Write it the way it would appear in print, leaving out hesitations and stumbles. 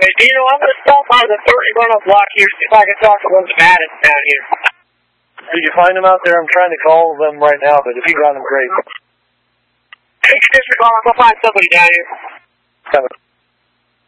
you know, I'm going to stop by the 30 runoff block here, see if I can talk to one of the baddest down here. Did you find them out there? I'm trying to call them right now, but if you got them, great. Hey, Mr. Collins, I'll find somebody down here. Kind of.